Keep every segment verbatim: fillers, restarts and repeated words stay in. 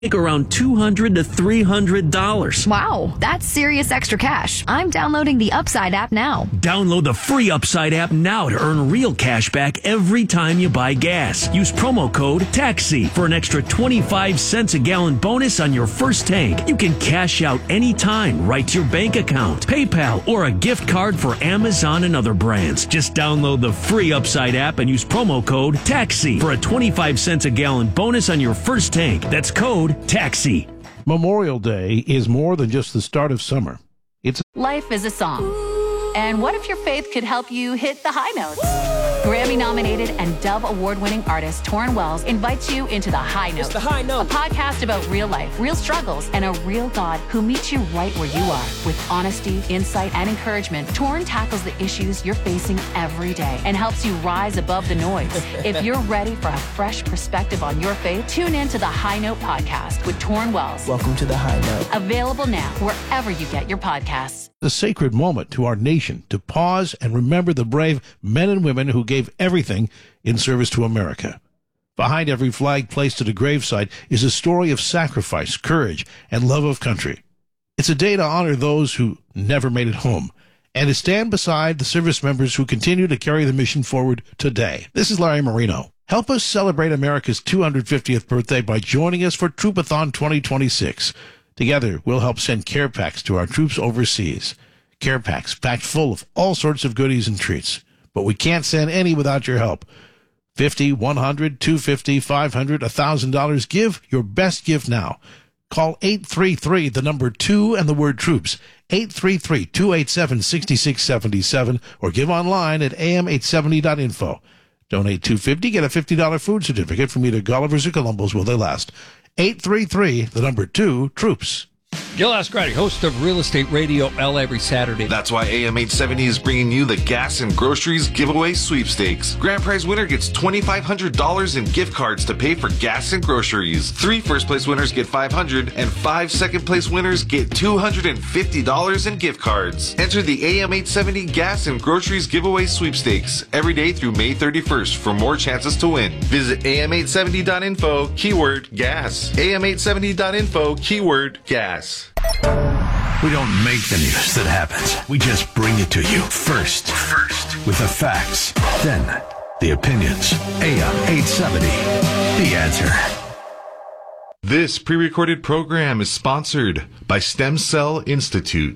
Make around two hundred to three hundred dollars. Wow, that's serious extra cash. I'm downloading the Upside app now. Download the free Upside app now to earn real cash back every time you buy gas. Use promo code TAXI for an extra twenty-five cents a gallon bonus on your first tank. You can cash out anytime right to your bank account, PayPal, or a gift card for Amazon and other brands. Just download the free Upside app and use promo code TAXI for a twenty-five cents a gallon bonus on your first tank. That's code TAXI. Memorial Day is more than just the start of summer. It's Life is a song. And what if your faith could help you hit the high notes? Grammy-nominated and Dove Award-winning artist Torrin Wells invites you into The High Note. It's The High Note. A podcast about real life, real struggles, and a real God who meets you right where you are. With honesty, insight, and encouragement, Torrin tackles the issues you're facing every day and helps you rise above the noise. If you're ready for a fresh perspective on your faith, tune in to The High Note podcast with Torrin Wells. Welcome to The High Note. Available now wherever you get your podcasts. a sacred moment to our nation to pause and remember the brave men and women who gave everything in service to America. Behind every flag placed at a gravesite is a story of sacrifice, courage, and love of country. It's a day to honor those who never made it home and to stand beside the service members who continue to carry the mission forward today. This is Larry Marino. Help us celebrate America's two hundred fiftieth birthday by joining us for Troopathon twenty twenty-six. Together, we'll help send care packs to our troops overseas. Care packs packed full of all sorts of goodies and treats. But we can't send any without your help. fifty, one hundred, two hundred fifty, five hundred, one thousand dollars. Give your best gift now. Call eight three three, the number two, and the word troops. eight three three, two eight seven, six six seven seven, or give online at a m eight seventy dot info. Donate two hundred fifty dollars, get a fifty dollars food certificate from either Gulliver's or Columbo's will they last. eight three three, the number two, troops. Gil Ascardi, host of Real Estate Radio L every Saturday. That's why A M eight seventy is bringing you the Gas and Groceries Giveaway Sweepstakes. Grand prize winner gets two thousand five hundred dollars in gift cards to pay for gas and groceries. Three first place winners get five hundred dollars, and five second place winners get two hundred fifty dollars in gift cards. Enter the A M eight seventy Gas and Groceries Giveaway Sweepstakes every day through May thirty-first for more chances to win. Visit A M eight seventy dot info, keyword gas. A M eight seventy dot info, keyword gas. We don't make the news that happens. We just bring it to you first. First. With the facts. Then the opinions. A M eight seventy. The Answer. This pre-recorded program is sponsored by Stem Cell Institute.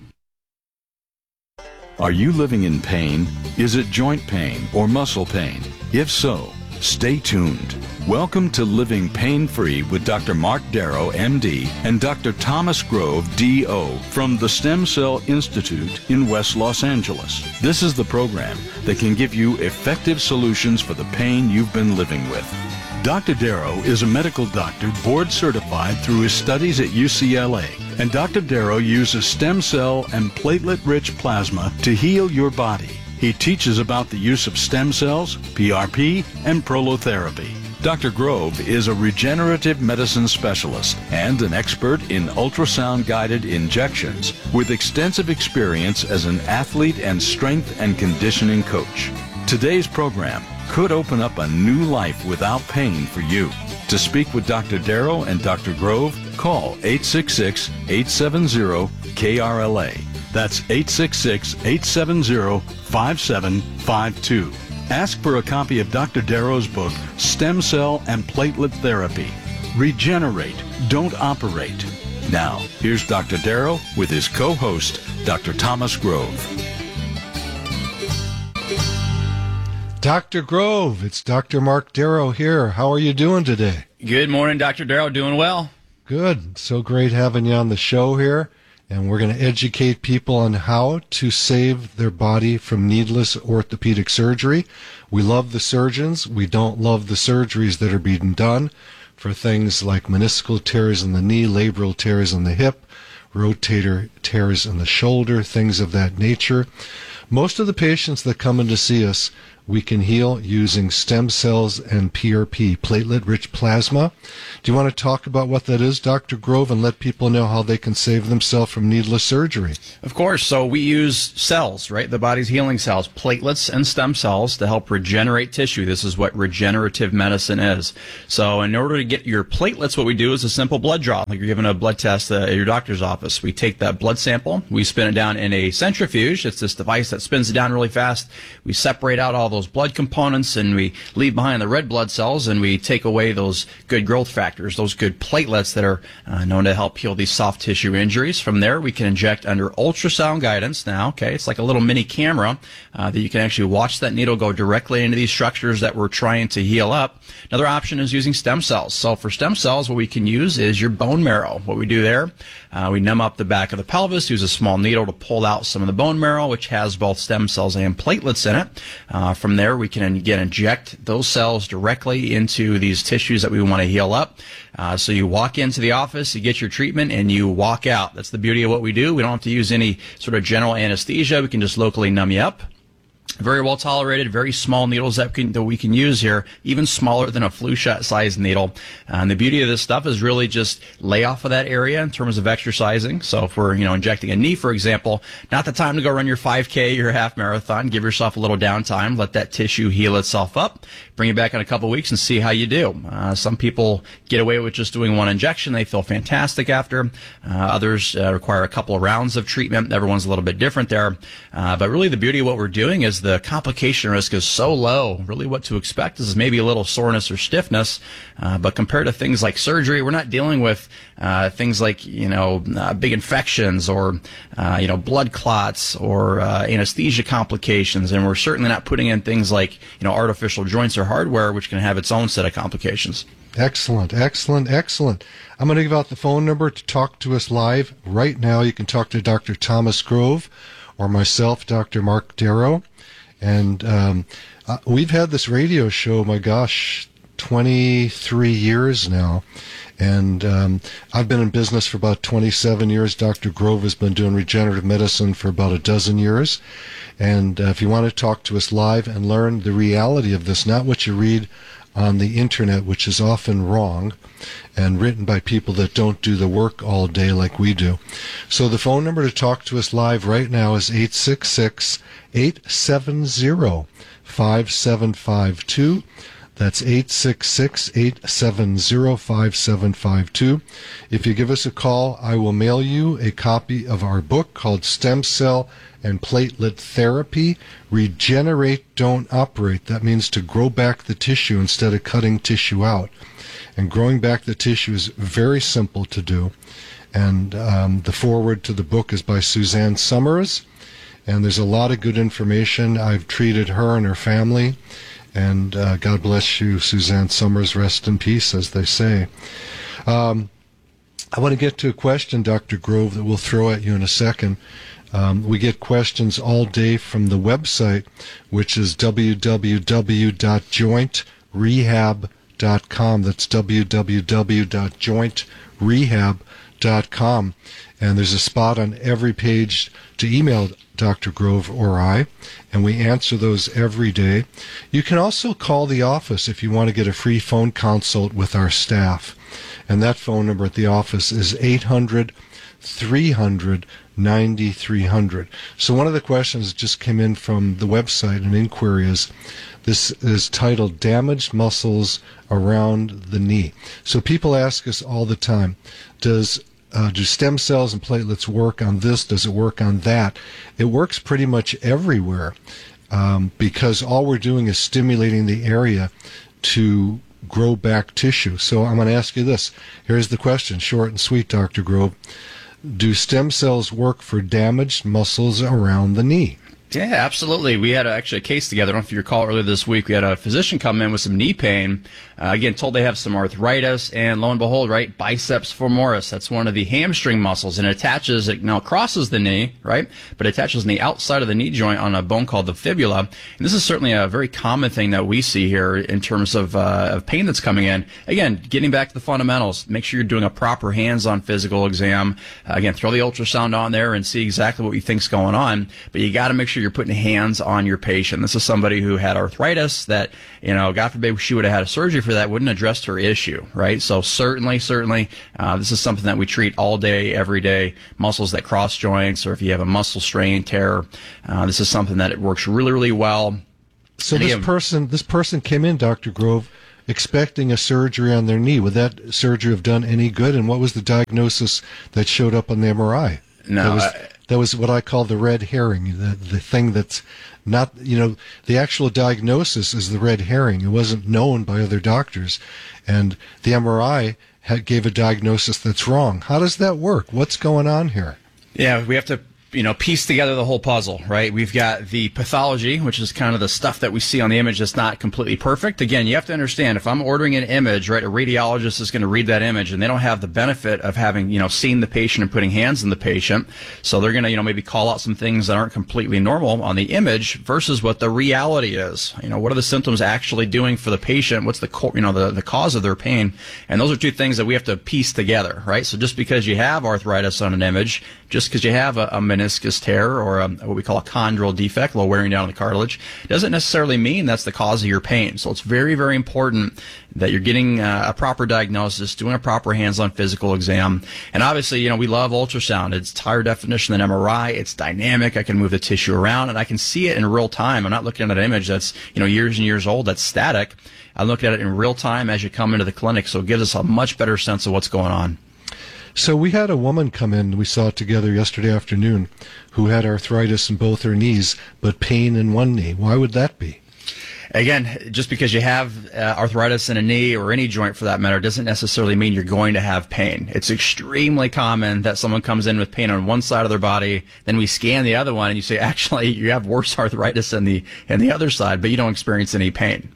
Are you living in pain? Is it joint pain or muscle pain? If so, stay tuned. Welcome to Living Pain-Free with Doctor Mark Darrow, M D, and Doctor Thomas Grove, D O, from the Stem Cell Institute in West Los Angeles. This is the program that can give you effective solutions for the pain you've been living with. Doctor Darrow is a medical doctor board certified through his studies at U C L A, and Doctor Darrow uses stem cell and platelet-rich plasma to heal your body. He teaches about the use of stem cells, P R P, and prolotherapy. Doctor Grove is a regenerative medicine specialist and an expert in ultrasound-guided injections with extensive experience as an athlete and strength and conditioning coach. Today's program could open up a new life without pain for you. To speak with Doctor Darrow and Doctor Grove, call eight six six, eight seven zero, K R L A. That's eight six six, eight seven zero, five seven five two. Ask for a copy of Doctor Darrow's book, Stem Cell and Platelet Therapy. Regenerate, don't operate. Now, here's Doctor Darrow with his co-host, Doctor Thomas Grove. Doctor Grove, it's Doctor Mark Darrow here. How are you doing today? Good morning, Doctor Darrow. Doing well. Good. So great having you on the show here. And we're going to educate people on how to save their body from needless orthopedic surgery. We love the surgeons. We don't love the surgeries that are being done for things like meniscal tears in the knee, labral tears in the hip, rotator tears in the shoulder, things of that nature. Most of the patients that come in to see us we can heal using stem cells and P R P, platelet-rich plasma. Do you want to talk about what that is, Doctor Grove, and let people know how they can save themselves from needless surgery? Of course. So we use cells, right? The body's healing cells, platelets and stem cells to help regenerate tissue. This is what regenerative medicine is. So in order to get your platelets, what we do is a simple blood draw, like you're giving a blood test at your doctor's office. We take that blood sample, we spin it down in a centrifuge. It's this device that spins it down really fast. We separate out all those blood components, and we leave behind the red blood cells, and we take away those good growth factors, those good platelets that are uh, known to help heal these soft tissue injuries. From there, we can inject under ultrasound guidance now. Okay, it's like a little mini camera uh, that you can actually watch that needle go directly into these structures that we're trying to heal up. Another option is using stem cells. So for stem cells, what we can use is your bone marrow. What we do there, uh, we numb up the back of the pelvis, use a small needle to pull out some of the bone marrow, which has both stem cells and platelets in it. Uh, from there, we can again inject those cells directly into these tissues that we want to heal up. Uh, so you walk into the office, you get your treatment, and you walk out. That's the beauty of what we do. We don't have to use any sort of general anesthesia. We can just locally numb you up. Very well tolerated, very small needles that, can, that we can use here, even smaller than a flu shot size needle. Uh, and the beauty of this stuff is really just lay off of that area in terms of exercising. So if we're, you know, injecting a knee, for example, not the time to go run your five K, your half marathon. Give yourself a little downtime, let that tissue heal itself up, bring it back in a couple of weeks and see how you do. Uh, some people get away with just doing one injection. They feel fantastic after. Uh, others uh, require a couple of rounds of treatment. Everyone's a little bit different there. Uh, but really the beauty of what we're doing is the complication risk is so low. Really what to expect is maybe a little soreness or stiffness, uh, but compared to things like surgery, we're not dealing with uh, things like, you know, uh, big infections or, uh, you know, blood clots or uh, anesthesia complications, and we're certainly not putting in things like, you know, artificial joints or hardware, which can have its own set of complications. Excellent, excellent, excellent. I'm going to give out the phone number to talk to us live right now. You can talk to Doctor Thomas Grove or myself, Doctor Mark Darrow. And um, uh, we've had this radio show, my gosh, twenty-three years now. And um, I've been in business for about twenty-seven years. Doctor Grove has been doing regenerative medicine for about a dozen years. And uh, if you want to talk to us live and learn the reality of this, not what you read on the internet, which is often wrong and written by people that don't do the work all day like we do. So the phone number to talk to us live right now is eight six six, eight seven zero, five seven five two. That's eight six six, eight seven zero, five seven five two. If you give us a call, I will mail you a copy of our book called Stem Cell and Platelet Therapy, Regenerate, Don't Operate. That means to grow back the tissue instead of cutting tissue out. And growing back the tissue is very simple to do. And um, the foreword to the book is by Suzanne Summers. And there's a lot of good information. I've treated her and her family. And uh, God bless you, Suzanne Summers. Rest in peace, as they say. Um, I want to get to a question, Doctor Grove, that we'll throw at you in a second. Um, we get questions all day from the website, which is w w w dot joint rehab dot com. That's w w w dot joint rehab dot com. And there's a spot on every page to email Doctor Grove or I, and we answer those every day. You can also call the office if you want to get a free phone consult with our staff. And that phone number at the office is eight hundred, three hundred, ninety-three hundred. So one of the questions that just came in from the website, an inquiry, is this is titled Damaged Muscles Around the Knee. So people ask us all the time, does Uh, do stem cells and platelets work on this? Does it work on that? It works pretty much everywhere um, because all we're doing is stimulating the area to grow back tissue. So I'm going to ask you this. Here's the question, short and sweet, Doctor Grove. Do stem cells work for damaged muscles around the knee? Yeah, absolutely. We had a, actually a case together. I don't know if you recall earlier this week. We had a physician come in with some knee pain. Uh, again, told they have some arthritis, and lo and behold, right, biceps femoris. That's one of the hamstring muscles, and it attaches, it now crosses the knee, right, but it attaches on the outside of the knee joint on a bone called the fibula. And this is certainly a very common thing that we see here in terms of, uh, of pain that's coming in. Again, getting back to the fundamentals, make sure you're doing a proper hands-on physical exam. Uh, again, throw the ultrasound on there and see exactly what you think's going on, but you got to make sure sure you're putting hands on your patient. This is somebody who had arthritis that, you know, God forbid she would have had a surgery for that, wouldn't address her issue, right? So certainly, certainly, uh, this is something that we treat all day, every day. Muscles that cross joints, or if you have a muscle strain, tear, uh, this is something that it works really, really well. So And this again- person, this person came in, Doctor Grove, expecting a surgery on their knee. Would that surgery have done any good? And what was the diagnosis that showed up on the M R I? No, that was, I- that was what I call the red herring, the the thing that's not, you know, the actual diagnosis is the red herring. It wasn't known by other doctors, and the M R I had, gave a diagnosis that's wrong. How does that work? What's going on here? Yeah, we have to, you know, piece together the whole puzzle, right? We've got the pathology, which is kind of the stuff that we see on the image that's not completely perfect. Again, you have to understand, if I'm ordering an image, right, a radiologist is going to read that image, and they don't have the benefit of having, you know, seen the patient and putting hands on the patient. So they're going to, you know, maybe call out some things that aren't completely normal on the image versus what the reality is. You know, what are the symptoms actually doing for the patient? What's the, co- you know, the, the cause of their pain? And those are two things that we have to piece together, right? So just because you have arthritis on an image, just because you have a, a meniscus tear or a, what we call a chondral defect, a little wearing down of the cartilage, doesn't necessarily mean that's the cause of your pain. So it's very, very important that you're getting uh, a proper diagnosis, doing a proper hands-on physical exam. And obviously, you know, we love ultrasound. It's higher definition than M R I. It's dynamic. I can move the tissue around, and I can see it in real time. I'm not looking at an image that's, you know, years and years old, that's static. I look at it in real time as you come into the clinic, so it gives us a much better sense of what's going on. So we had a woman come in, we saw it together yesterday afternoon, who had arthritis in both her knees, but pain in one knee. Why would that be? Again, just because you have uh, arthritis in a knee or any joint for that matter doesn't necessarily mean you're going to have pain. It's extremely common that someone comes in with pain on one side of their body, then we scan the other one and you say, actually, you have worse arthritis in the, in the other side, but you don't experience any pain.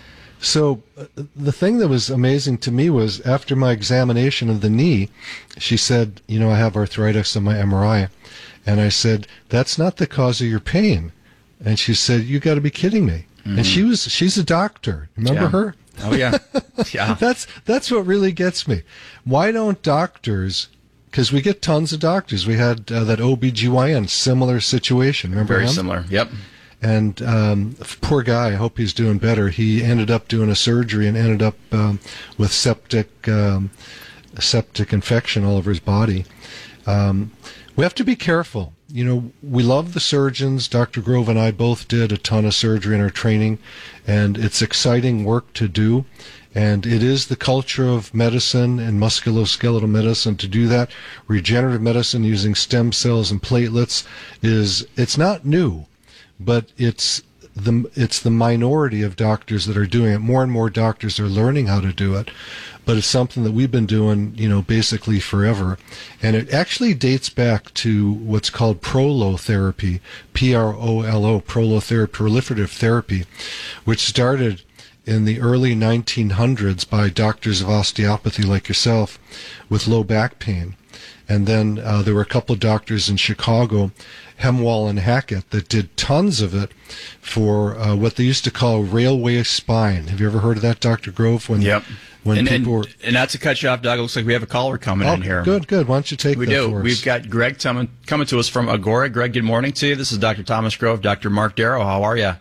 So uh, the thing that was amazing to me was after my examination of the knee, she said, you know, I have arthritis on my M R I. And I said, that's not the cause of your pain. And she said, you got to be kidding me. Mm-hmm. And she was, she's a doctor. Remember Yeah. her? Oh, yeah. Yeah. that's, that's what really gets me. Why don't doctors, because we get tons of doctors. We had uh, that O B G Y N, similar situation. Remember Very him? similar. Yep. And um, poor guy, I hope he's doing better. He ended up doing a surgery and ended up um, with septic um, septic infection all over his body. Um, we have to be careful. You know, we love the surgeons. Doctor Grove and I both did a ton of surgery in our training, and it's exciting work to do. And it is the culture of medicine and musculoskeletal medicine to do that. Regenerative medicine using stem cells and platelets is, it's not new, but it's the it's the minority of doctors that are doing it. More and more doctors are learning how to do it, but it's something that we've been doing, you know, basically forever. And it actually dates back to what's called prolotherapy, P R O L O, prolotherapy, proliferative therapy, which started in the early nineteen hundreds by doctors of osteopathy like yourself with low back pain. And then uh, there were a couple of doctors in Chicago, Hemwall and Hackett, that did tons of it for uh, what they used to call railway spine. Have you ever heard of that, Doctor Grove? When, Yep. When and, people and, were... and not to cut you off, Doug, it looks like we have a caller coming Oh, in here. good, good. Why don't you take We that do. for us? We've got Greg coming, coming to us from Agora. Greg, good morning to you. This is Doctor Thomas Grove, Doctor Mark Darrow. How are you?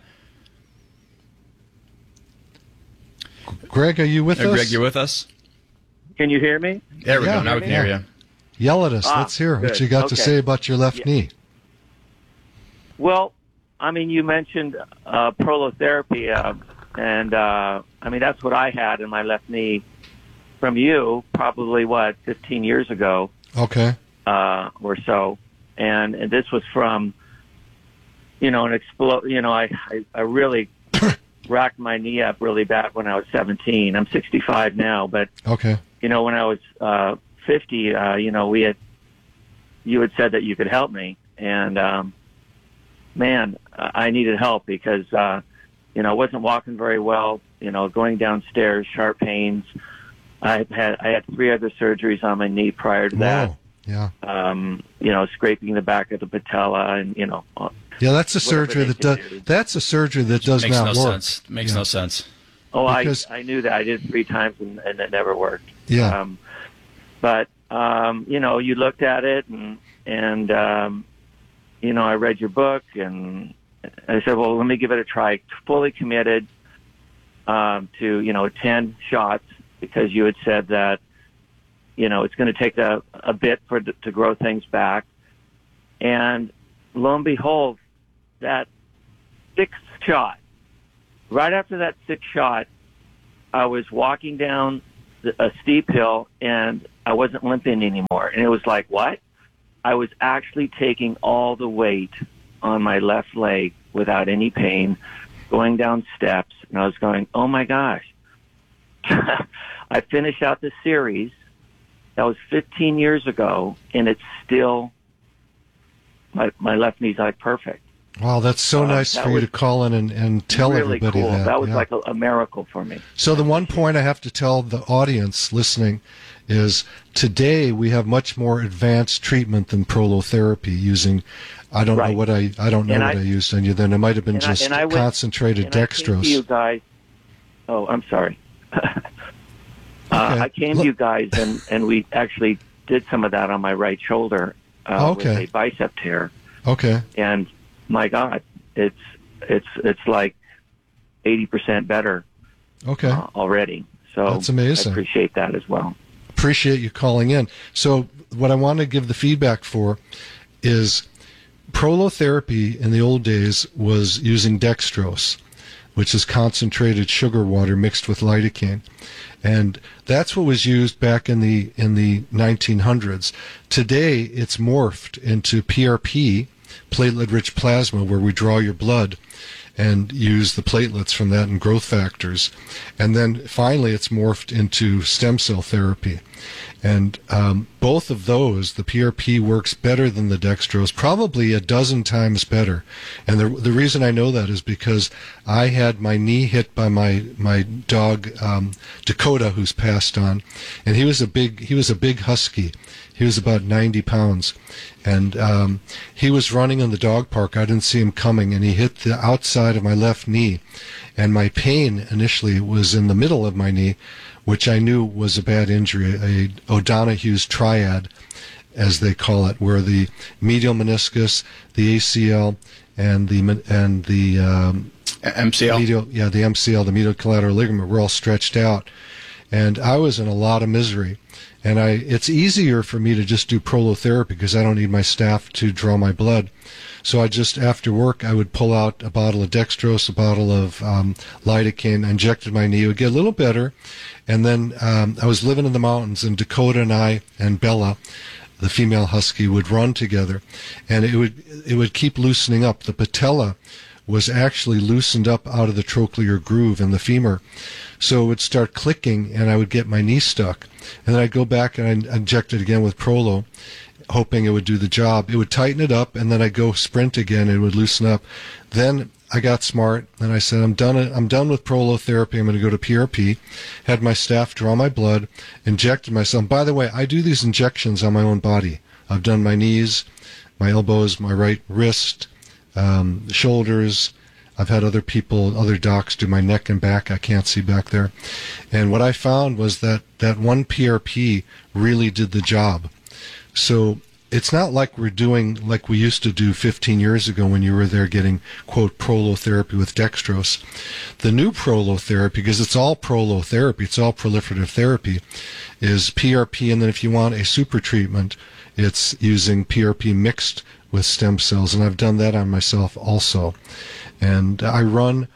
Greg, are you with Hey, us? Greg, you're with us? Can you hear me? There we Yeah. go. Now we can hear you. Yell at us. Ah, Let's hear what good. you got to Okay. say about your left Yeah. knee. Well, I mean, you mentioned uh, prolotherapy, uh, and uh, I mean that's what I had in my left knee from you, probably what fifteen years ago Okay. uh, or so, and, and this was from, you know, an explode. You know, I I, I really racked my knee up really bad when I was seventeen. I'm sixty-five now, but Okay. you know, when I was uh, fifty, uh, you know, we had you had said that you could help me, and um, man, I needed help because uh, you know I wasn't walking very well. You know, going downstairs, sharp pains. I had I had three other surgeries on my knee prior to that. Whoa. Yeah. Um, you know, scraping the back of the patella, and you know. Yeah, that's a whatever surgery they that does. can do. That's a surgery that does Makes not no work. sense. Makes Yeah. no sense. Oh, Because- I I knew that. I did it three times and, and it never worked. Yeah. Um, but um, you know, you looked at it and and um, you know, I read your book, and I said, well, let me give it a try. Fully committed um, to, you know, ten shots, because you had said that, you know, it's going to take a, a bit for to grow things back. And lo and behold, that sixth shot, right after that sixth shot, I was walking down a steep hill, and I wasn't limping anymore. And it was like, what? I was actually taking all the weight on my left leg without any pain, going down steps, and I was going, oh my gosh. I finished out the series. That was fifteen years ago, and it's still, my, my left knee's like perfect. Wow, that's so uh, nice that for you to call in and, and tell really everybody cool. that. That was yeah. like a, a miracle for me. So the one point I have to tell the audience listening is today we have much more advanced treatment than prolotherapy using, I don't right. know what I, I don't know and what I, I used on you then. It might have been and just I, I went, concentrated and dextrose. I came to you guys, oh, I'm sorry. uh, okay. I came Look. to you guys, and, and we actually did some of that on my right shoulder uh, okay. with a bicep tear. Okay. And my God, it's it's it's like eighty percent better. Okay. Uh, already. So that's amazing. I appreciate that as well. Appreciate you calling in. So what I want to give the feedback for is prolotherapy in the old days was using dextrose, which is concentrated sugar water mixed with lidocaine. And that's what was used back in the in the nineteen hundreds. Today, it's morphed into P R P, platelet-rich plasma, where we draw your blood and use the platelets from that and growth factors. And then finally, it's morphed into stem cell therapy. And um, both of those, the P R P works better than the dextrose, probably a dozen times better. And the the reason I know that is because I had my knee hit by my my dog um, Dakota, who's passed on, and he was a big he was a big husky. He was about ninety pounds, and um, he was running in the dog park. I didn't see him coming, and he hit the outside of my left knee, and my pain initially was in the middle of my knee, which I knew was a bad injury, a O'Donoghue's triad, as they call it, where the medial meniscus, the A C L, and the and the um, M C L, medial, yeah, the M C L, the medial collateral ligament, were all stretched out, and I was in a lot of misery. And I, it's easier for me to just do prolotherapy because I don't need my staff to draw my blood. So I just, after work, I would pull out a bottle of dextrose, a bottle of um, lidocaine, I injected my knee. It would get a little better. And then um, I was living in the mountains, and Dakota and I and Bella, the female husky, would run together. And it would it would keep loosening up. The patella was actually loosened up out of the trochlear groove in the femur. So it would start clicking, and I would get my knee stuck. And then I'd go back and I'd inject it again with Prolo, hoping it would do the job. It would tighten it up, and then I'd go sprint again, and it would loosen up. Then I got smart, and I said, I'm done I'm done with prolotherapy. I'm going to go to P R P. Had my staff draw my blood, injected myself. By the way, I do these injections on my own body. I've done my knees, my elbows, my right wrist, um, shoulders. I've had other people, other docs do my neck and back. I can't see back there. And what I found was that that one P R P really did the job. So it's not like we're doing like we used to do fifteen years ago when you were there getting, quote, prolotherapy with dextrose. The new prolotherapy, because it's all prolotherapy, it's all proliferative therapy, is P R P, and then if you want a super treatment, it's using P R P mixed with stem cells, and I've done that on myself also. And I run,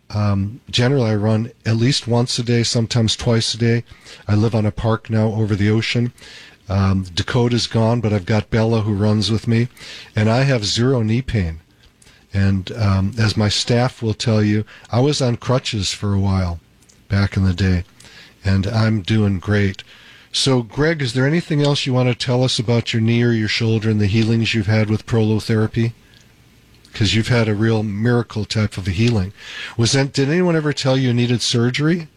um, generally I run at least once a day, sometimes twice a day. I live on a park now over the ocean. Um, Dakota's gone, but I've got Bella who runs with me, and I have zero knee pain. And um, as my staff will tell you, I was on crutches for a while back in the day, and I'm doing great. So, Greg, is there anything else you want to tell us about your knee or your shoulder and the healings you've had with prolotherapy? Because you've had a real miracle type of a healing. Was that? Did anyone ever tell you you needed surgery?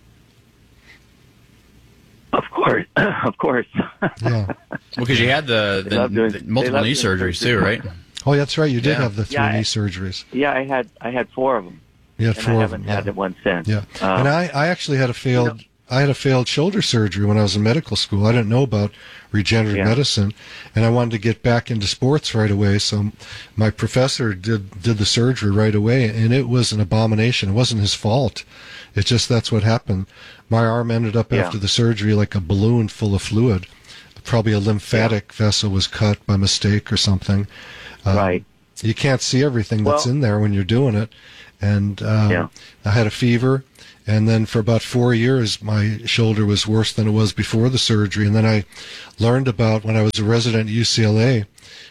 Of course, of course. Yeah. Well, because you had the, the, doing, the multiple knee surgeries surgery. too, right? Oh, that's right. You did yeah. have the three yeah, knee I, surgeries. Yeah, I had I had four of them. You had and four I of haven't them. had Yeah. one since. Yeah. Um, and I, I actually had a failed. You know, I had a failed shoulder surgery when I was in medical school. I didn't know about regenerative Yeah. medicine, and I wanted to get back into sports right away. So my professor did did the surgery right away, and it was an abomination. It wasn't his fault. It's just that's what happened. My arm ended up Yeah. after the surgery like a balloon full of fluid. Probably a lymphatic yeah. vessel was cut by mistake or something. Um, right. You can't see everything that's well, in there when you're doing it. And um, yeah. I had a fever, and then for about four years, my shoulder was worse than it was before the surgery. And then I learned about, when I was a resident at U C L A,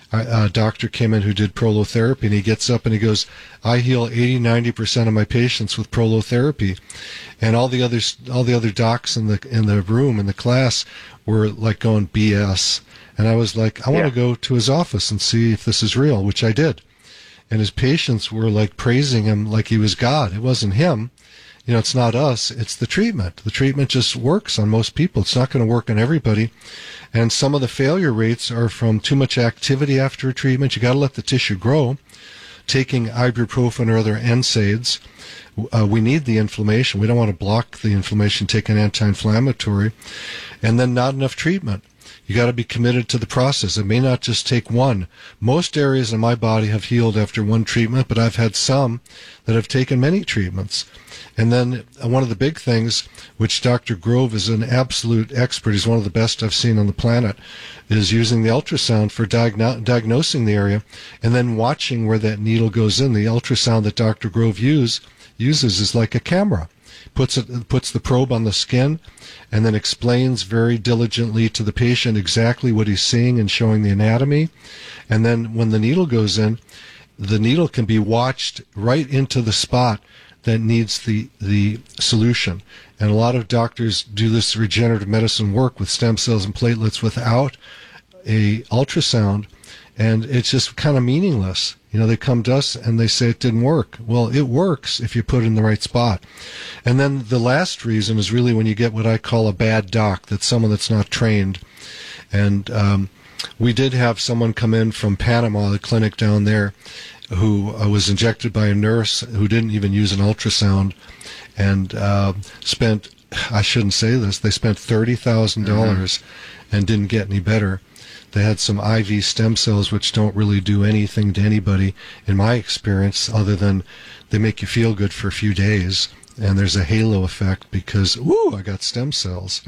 a doctor came in who did prolotherapy, and he gets up and he goes, I heal eighty, ninety percent of my patients with prolotherapy. And all the others, all the other docs in the in the room, in the class, were like going B S. And I was like, I want to yeah. go to his office and see if this is real, which I did. And his patients were like praising him like he was God. It wasn't him. You know, it's not us. It's the treatment. The treatment just works on most people. It's not going to work on everybody. And some of the failure rates are from too much activity after a treatment. You got to let the tissue grow. Taking ibuprofen or other N SAIDs. Uh, we need the inflammation. We don't want to block the inflammation. Take an anti-inflammatory. And then not enough treatment. You got to be committed to the process. It may not just take one. Most areas in my body have healed after one treatment, but I've had some that have taken many treatments. And then one of the big things, which Doctor Grove is an absolute expert, he's one of the best I've seen on the planet, is using the ultrasound for diagno- diagnosing the area and then watching where that needle goes in. The ultrasound that Doctor Grove use, uses is like a camera. Puts it, puts the probe on the skin and then explains very diligently to the patient exactly what he's seeing and showing the anatomy. And then when the needle goes in, the needle can be watched right into the spot that needs the, the solution. And a lot of doctors do this regenerative medicine work with stem cells and platelets without a ultrasound, and it's just kind of meaningless. You know, they come to us and they say it didn't work. Well, it works if you put it in the right spot. And then the last reason is really when you get what I call a bad doc, that's someone that's not trained. And um, we did have someone come in from Panama, the clinic down there, who uh, was injected by a nurse who didn't even use an ultrasound, and uh, spent, I shouldn't say this, they spent thirty thousand dollars mm-hmm. and didn't get any better. They had some I V stem cells which don't really do anything to anybody, in my experience, other than they make you feel good for a few days. And there's a halo effect because, woo, I got stem cells.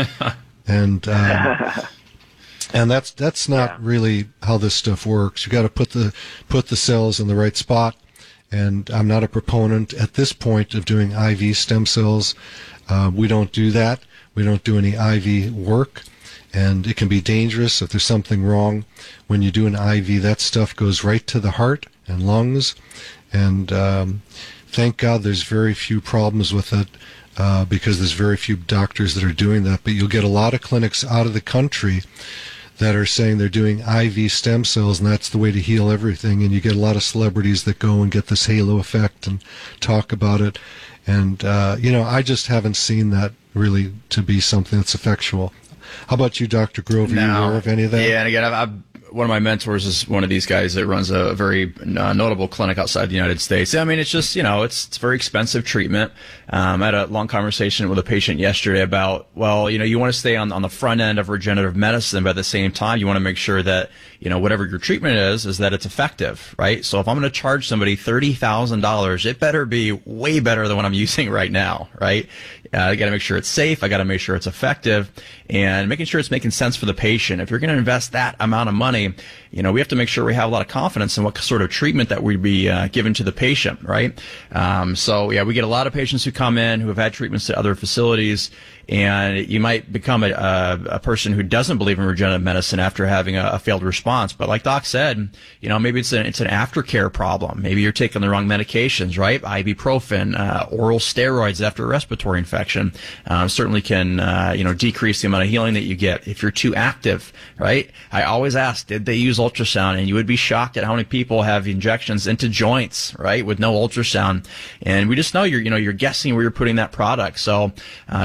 and um, and that's that's not yeah. really how this stuff works. You got to put the put the cells in the right spot. And I'm not a proponent at this point of doing I V stem cells. Uh, we don't do that. We don't do any I V work. And it can be dangerous if there's something wrong. When you do an I V, that stuff goes right to the heart and lungs. And um, thank God there's very few problems with it uh, because there's very few doctors that are doing that. But you'll get a lot of clinics out of the country that are saying they're doing I V stem cells, and that's the way to heal everything. And you get a lot of celebrities that go and get this halo effect and talk about it. And, uh, you know, I just haven't seen that really to be something that's effectual. How about you, Doctor Grove? Are no. you aware of any of that? Yeah, and again, I've, I've, one of my mentors is one of these guys that runs a very uh, notable clinic outside the United States. I mean, it's just, you know, it's it's very expensive treatment. Um, I had a long conversation with a patient yesterday about, well, you know, you want to stay on, on the front end of regenerative medicine, but at the same time, you want to make sure that, you know, whatever your treatment is, is that it's effective, right? So if I'm going to charge somebody thirty thousand dollars, it better be way better than what I'm using right now, right? Uh, I got to make sure it's safe. I got to make sure it's effective, and making sure it's making sense for the patient. If you're going to invest that amount of money, you know, we have to make sure we have a lot of confidence in what sort of treatment that we'd be uh, given to the patient, right? Um, so, yeah, we get a lot of patients who come in who have had treatments at other facilities, and you might become a, a, a person who doesn't believe in regenerative medicine after having a, a failed response. But like Doc said, you know, maybe it's an, it's an aftercare problem. Maybe you're taking the wrong medications, right? Ibuprofen, uh, oral steroids after a respiratory infection um, certainly can, uh, you know, decrease the amount of healing that you get. If you're too active, right? I always ask, did they use ultrasound? And you would be shocked at how many people have injections into joints, right, with no ultrasound. And we just know you're, you know, you're guessing where you're putting that product. So uh, it's not that there's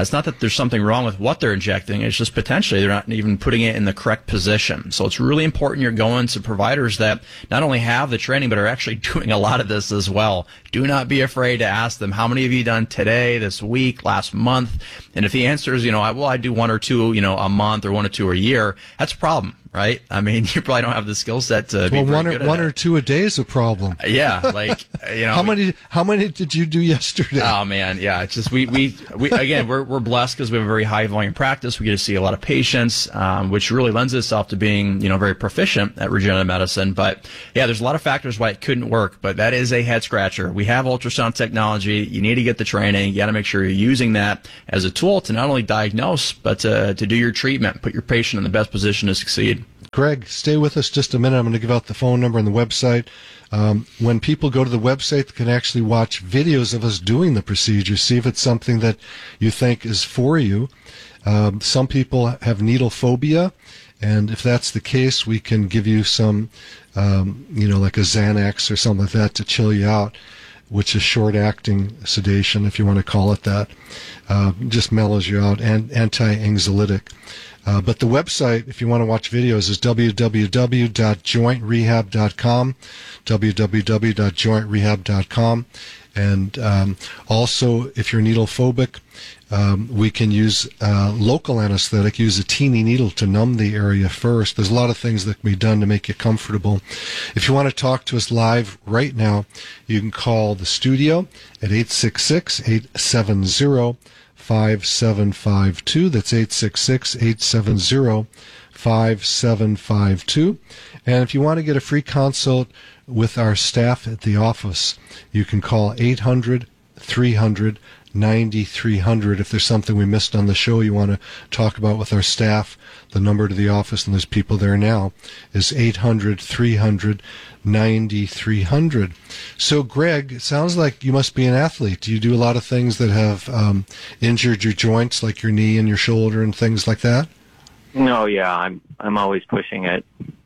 there's something wrong with what they're injecting. It's just potentially they're not even putting it in the correct position. So it's really important you're going to providers that not only have the training, but are actually doing a lot of this as well. Do not be afraid to ask them, how many have you done today, this week, last month? And if the answer is, you know, I, well, I do one or two, you know, a month or one or two a year, that's a problem, right? I mean, you probably don't have the skill set to well, be one or good at one it. or two a day is a problem. Yeah, like you know, how many how many did you do yesterday? Oh man, yeah, it's just we we, we again we're we're blessed because we have a very high volume practice. We get to see a lot of patients, um, which really lends itself to being you know very proficient at regenerative medicine. But yeah, there's a lot of factors why it couldn't work, but that is a head scratcher. We have ultrasound technology. You need to get the training. You got to make sure you're using that as a tool to not only diagnose but to to do your treatment, put your patient in the best position to succeed. Greg, stay with us just a minute. I'm going to give out the phone number and the website. Um, when people go to the website, they can actually watch videos of us doing the procedure, see if it's something that you think is for you. Um, some people have needle phobia, and if that's the case, we can give you some, um, you know, like a Xanax or something like that to chill you out, which is short-acting sedation, if you want to call it that. Uh, just mellows you out, and anti-anxiolytic. Uh, but the website, if you want to watch videos, is w w w dot joint rehab dot com, w w w dot joint rehab dot com. And um, also, if you're needle phobic, um, we can use uh, local anesthetic, use a teeny needle to numb the area first. There's a lot of things that can be done to make you comfortable. If you want to talk to us live right now, you can call the studio at eight six six, eight seven zero, five seven five two. That's eight six six, eight seven zero, five seven five two. And if you want to get a free consult with our staff at the office, you can call eight hundred, three hundred, ninety-three hundred. If there's something we missed on the show you want to talk about with our staff, the number to the office, and there's people there now, is eight hundred, three hundred, ninety-three hundred. So, Greg, it sounds like you must be an athlete. Do you do a lot of things that have um, injured your joints, like your knee and your shoulder and things like that? No, yeah, I'm I'm always pushing it.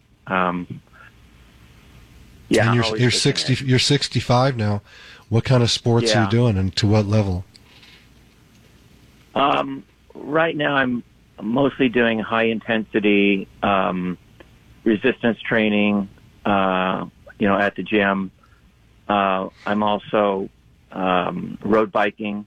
Um, yeah, and you're, I'm always you're pushing sixty. it. You're sixty-five now. What kind of sports Yeah. are you doing, and to what level? Um, right now, I'm mostly doing high intensity um, resistance training. Uh, you know, at the gym. Uh, I'm also um, road biking.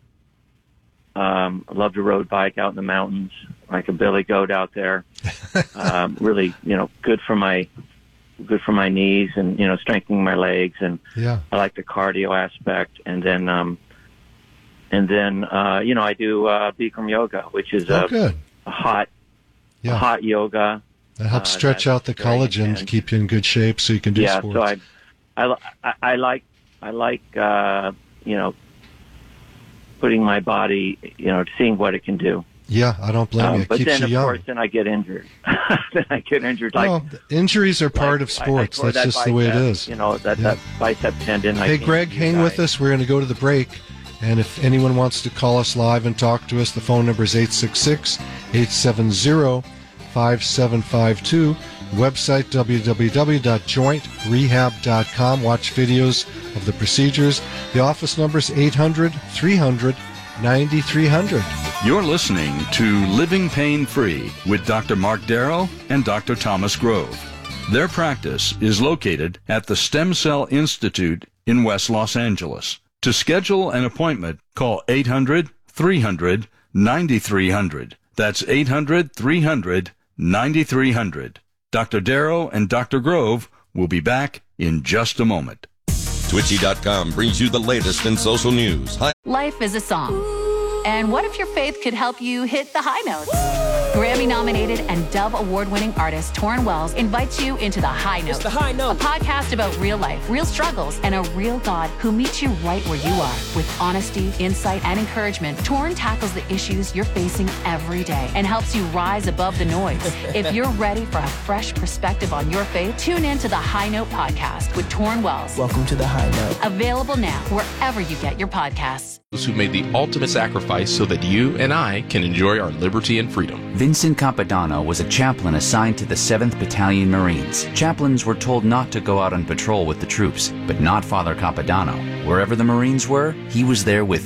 Um, I love to road bike out in the mountains, like a billy goat out there. um, really, you know, good for my good for my knees and you know strengthening my legs. And Yeah. I like the cardio aspect. And then, um, and then, uh, you know, I do uh, Bikram yoga, which is Oh, a, good. a hot, Yeah. a hot yoga. That helps Uh, stretch that's out the very collagen to intense. keep you in good shape so you can do yeah, sports. so I, I, li- I, I like, I like, uh, you know, putting my body, you know, seeing what it can do. Yeah, I don't blame Um, you. It but keeps then, you of young. course, then I get injured. then I get injured. Like well, injuries are part of I- I sports. tore That's that just the way it bicep, is. You know, that, Yeah. that bicep tendon. I Hey, think Greg, you hang with guys- us. We're going to go to the break. And if anyone wants to call us live and talk to us, the phone number is eight six six, eight seven zero, five seven five two. Website w w w dot joint rehab dot com. Watch videos of the procedures. The office number is eight hundred, three hundred, ninety-three hundred. You're listening to Living Pain Free with Doctor Mark Darrow and Doctor Thomas Grove. Their practice is located at the Stem Cell Institute in West Los Angeles. To schedule an appointment, call eight hundred, three hundred, ninety-three hundred. That's eight hundred, three hundred, ninety-three hundred. Doctor Darrow and Doctor Grove will be back in just a moment. Twitchy dot com brings you the latest in social news. Hi- Life is a song. And what if your faith could help you hit the high notes? Grammy-nominated and Dove Award-winning artist Torrin Wells invites you into The High Note. It's The High Note. A podcast about real life, real struggles, and a real God who meets you right where you are. With honesty, insight, and encouragement, Torrin tackles the issues you're facing every day and helps you rise above the noise. If you're ready for a fresh perspective on your faith, tune in to The High Note podcast with Torrin Wells. Welcome to The High Note. Available now wherever you get your podcasts. Who made the ultimate sacrifice so that you and I can enjoy our liberty and freedom. Vincent Capodanno was a chaplain assigned to the seventh Battalion Marines. Chaplains were told not to go out on patrol with the troops, but not Father Capodanno. Wherever the Marines were, he was there with them,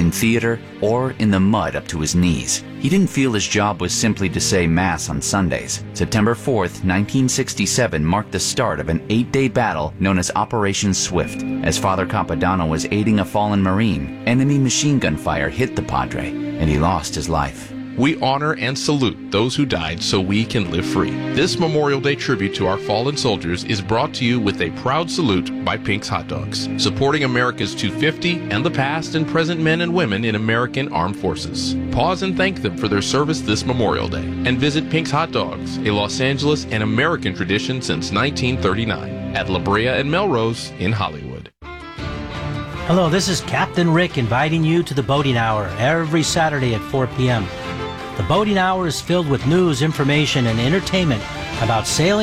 in theater, or in the mud up to his knees. He didn't feel his job was simply to say Mass on Sundays. September fourth, nineteen sixty-seven marked the start of an eight-day battle known as Operation Swift. As Father Capodanno was aiding a fallen Marine, enemy machine gun fire hit the Padre, and he lost his life. We honor and salute those who died so we can live free. This Memorial Day tribute to our fallen soldiers is brought to you with a proud salute by Pink's Hot Dogs, supporting America's two fifty and the past and present men and women in American Armed Forces. Pause and thank them for their service this Memorial Day, and visit Pink's Hot Dogs, a Los Angeles and American tradition since nineteen thirty-nine, at La Brea and Melrose in Hollywood. Hello, this is Captain Rick inviting you to the Boating Hour every Saturday at four p.m. The Boating Hour is filled with news, information, and entertainment about sailing